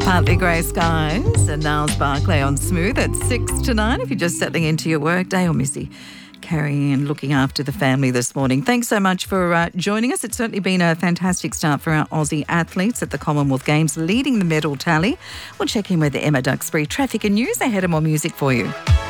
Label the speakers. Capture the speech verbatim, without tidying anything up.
Speaker 1: Partly grey skies and Niles Barclay on Smooth at six to nine if you're just settling into your work day, or Missy carrying and looking after the family this morning. Thanks so much for uh, joining us. It's certainly been a fantastic start for our Aussie athletes at the Commonwealth Games, leading the medal tally. We'll check in with Emma Duxbury. Traffic and news ahead, and more music for you.